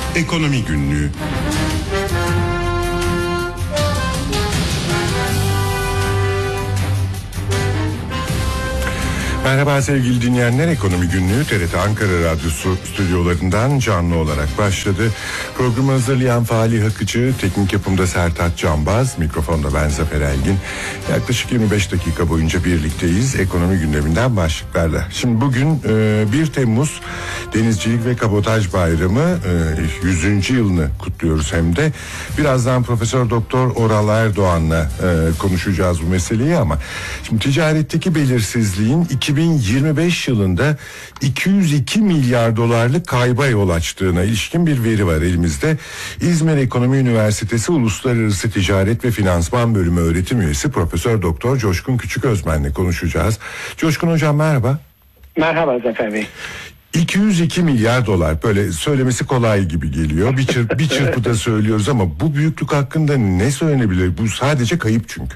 Ekonomi Günlüğü. Merhaba sevgili dinleyenler, Ekonomi Günlüğü TRT Ankara Radyosu stüdyolarından canlı olarak başladı. Programı hazırlayan Fahri Akıcı, teknik yapımda Sertaç Canbaz, mikrofonda ben Zafer Elgin. Yaklaşık 25 dakika boyunca birlikteyiz ekonomi gündeminden başlıklarla. Şimdi bugün 1 Temmuz Denizcilik ve Kabotaj Bayramı 100. yılını kutluyoruz hem de. Birazdan Profesör Doktor Oral Erdoğan'la konuşacağız bu meseleyi ama şimdi ticaretteki belirsizliğin 2025 yılında 202 milyar dolarlık kayba yol açtığına ilişkin bir veri var elimizde. İzmir Ekonomi Üniversitesi Uluslararası Ticaret ve Finansman Bölümü öğretim üyesi Profesör Doktor Coşkun Küçüközmen'le konuşacağız. Coşkun hocam merhaba. Merhaba Zafer Bey. 202 milyar dolar, böyle söylemesi kolay gibi geliyor. Bir çırpıda söylüyoruz ama bu büyüklük hakkında ne söylenebilir? Bu sadece kayıp çünkü.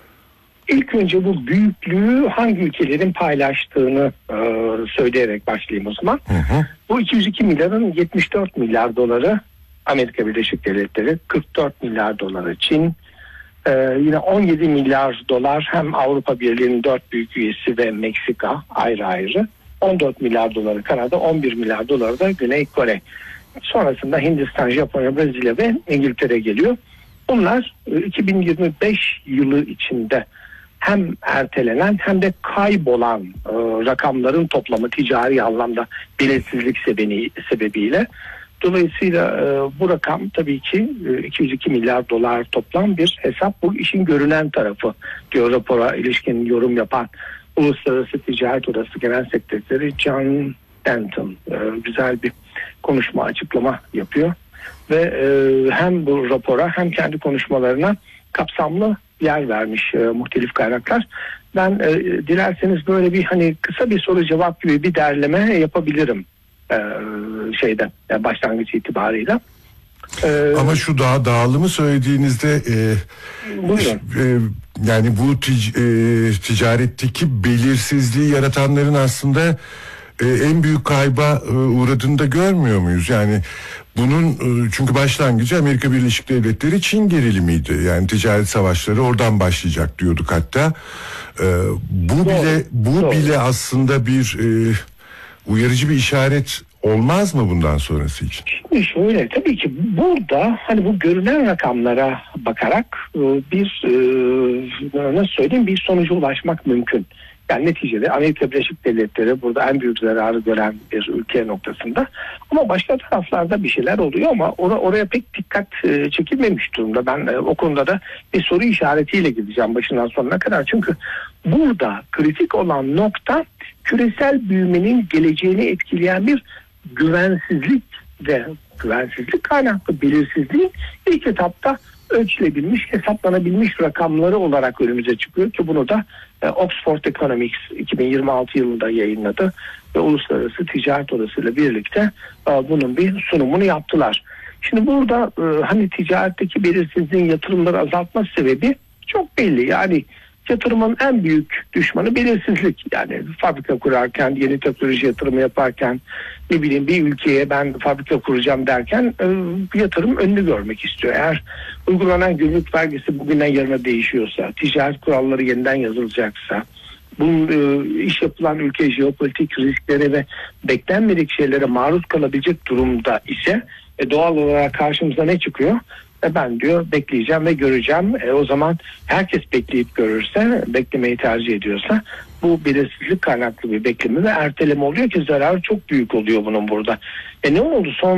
İlk önce bu büyüklüğü hangi ülkelerin paylaştığını söyleyerek başlayayım o zaman. Bu 202 milyarın 74 milyar doları Amerika Birleşik Devletleri, 44 milyar doları Çin, yine 17 milyar dolar hem Avrupa Birliği'nin 4 büyük üyesi ve Meksika ayrı ayrı, 14 milyar doları Kanada, 11 milyar doları da Güney Kore. Sonrasında Hindistan, Japonya, Brezilya ve İngiltere geliyor. Bunlar 2025 yılı içinde hem ertelenen hem de kaybolan rakamların toplamı ticari anlamda belirsizlik sebebiyle. Dolayısıyla bu rakam tabii ki 202 milyar dolar toplam bir hesap. Bu işin görünen tarafı diyor rapora ilişkin yorum yapan Uluslararası Ticaret Odası Genel Sekreteri John Denton. Güzel bir konuşma, açıklama yapıyor. Ve hem bu rapora hem kendi konuşmalarına kapsamlı yer vermiş muhtelif kaynaklar. Ben dilerseniz böyle bir kısa bir soru cevap gibi bir derleme yapabilirim başlangıç itibarıyla. Ama şu dağılımı söylediğinizde yani bu ticaretteki belirsizliği yaratanların aslında en büyük kayba uğradığını da görmüyor muyuz? Yani bunun çünkü başlangıcı Amerika Birleşik Devletleri Çin gerilimiydi. Yani ticaret savaşları oradan başlayacak diyorduk hatta. Bu bile aslında bir uyarıcı bir işaret olmaz mı bundan sonrası için? Şimdi şöyle, tabii ki burada bu görünen rakamlara bakarak bir sonuca ulaşmak mümkün. Yani neticede Amerika Birleşik Devletleri burada en büyük zararı gören bir ülke noktasında. Ama başka taraflarda bir şeyler oluyor ama oraya pek dikkat çekilmemiş durumda. Ben o konuda da bir soru işaretiyle gideceğim başından sonuna kadar. Çünkü burada kritik olan nokta küresel büyümenin geleceğini etkileyen bir güvensizlik ve güvensizlik kaynaklı belirsizliğin ilk etapta ölçülebilmiş, hesaplanabilmiş rakamları olarak önümüze çıkıyor ki bunu da Oxford Economics 2026 yılında yayınladı ve Uluslararası Ticaret Odası ile birlikte bunun bir sunumunu yaptılar. Şimdi burada ticaretteki belirsizliğin yatırımları azaltma sebebi çok belli. Yani yatırımın en büyük düşmanı belirsizlik. Yani fabrika kurarken, yeni teknoloji yatırımı yaparken, bir ülkeye ben fabrika kuracağım derken yatırım önünü görmek istiyor. Eğer uygulanan gümrük vergisi bugünden yarına değişiyorsa, ticaret kuralları yeniden yazılacaksa, bu iş yapılan ülke jeopolitik risklere ve beklenmedik şeylere maruz kalabilecek durumda ise doğal olarak karşımıza ne çıkıyor? Ben diyor bekleyeceğim ve göreceğim. O zaman herkes bekleyip görürse, beklemeyi tercih ediyorsa bu belirsizlik kaynaklı bir bekleme ve erteleme oluyor ki zararı çok büyük oluyor bunun burada. Ne oldu son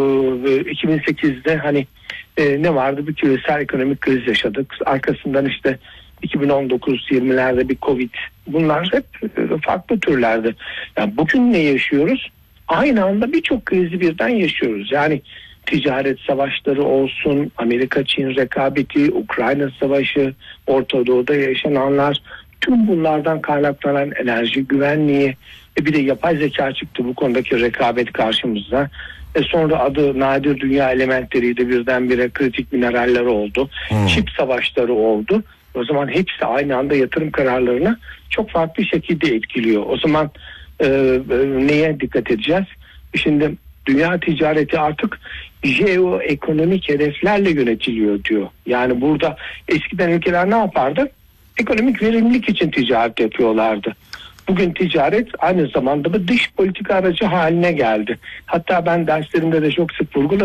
2008'de ne vardı, bir küresel ekonomik kriz yaşadık. Arkasından 2019-20'lerde bir Covid. Bunlar hep farklı türlerdi. Yani bugün ne yaşıyoruz? Aynı anda birçok krizi birden yaşıyoruz. Yani ticaret savaşları olsun, Amerika-Çin rekabeti, Ukrayna savaşı, Orta Doğu'da yaşananlar, tüm bunlardan kaynaklanan enerji güvenliği, bir de yapay zeka çıktı bu konudaki rekabet karşımızda. Sonra adı nadir dünya elementleriydi, birdenbire kritik mineraller oldu, çip savaşları oldu. O zaman hepsi aynı anda yatırım kararlarını çok farklı şekilde etkiliyor. O zaman neye dikkat edeceğiz? Şimdi dünya ticareti artık jeoekonomik hedeflerle yönetiliyor diyor. Yani burada eskiden ülkeler ne yapardı? Ekonomik verimlilik için ticaret yapıyorlardı. Bugün ticaret aynı zamanda bir dış politika aracı haline geldi. Hatta ben derslerimde de çok sık vurguladım.